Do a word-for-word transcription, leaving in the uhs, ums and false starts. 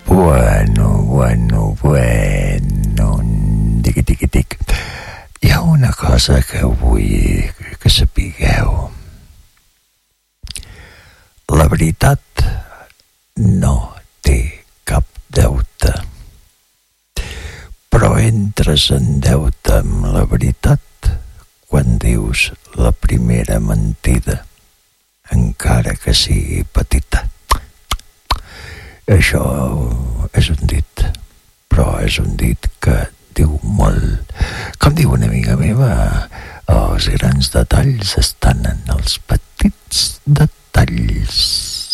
Bueno, bueno, bueno, tic, tic, tic. Hi ha una cosa que vull que sapigueu. La veritat no té cap deute, però entres en deute amb la veritat quan dius la primera mentida, encara que sigui petita. Això és un dit, però és un dit que diu molt. Com diu una amiga meva, els grans detalls estan en els petits detalls.